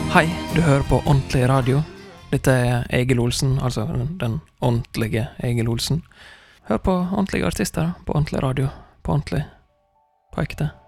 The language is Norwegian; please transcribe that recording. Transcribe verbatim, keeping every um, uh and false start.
Hei, du hører på Ordentlig Radio. Dette er Egil Olsen, altså den, den ordentlige Egil Olsen. Hør på ordentlige artister på ordentlig radio, på ordentlig, på ekte.